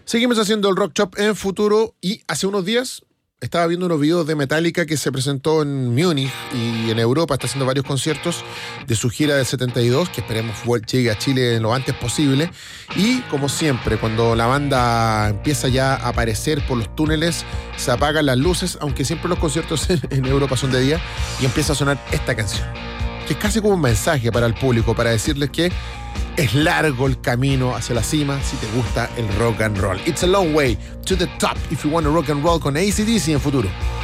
Seguimos haciendo el Rock Shop en Futuro y hace unos días estaba viendo unos videos de Metallica que se presentó en Múnich y en Europa, está haciendo varios conciertos de su gira del 72, que esperemos llegue a Chile lo antes posible. Y como siempre, cuando la banda empieza ya a aparecer por los túneles, se apagan las luces, aunque siempre los conciertos en Europa son de día, y empieza a sonar esta canción, que es casi como un mensaje para el público, para decirles que es largo el camino hacia la cima si te gusta el rock and roll. It's a long way to the top if you want to rock and roll con AC/DC en Futuro.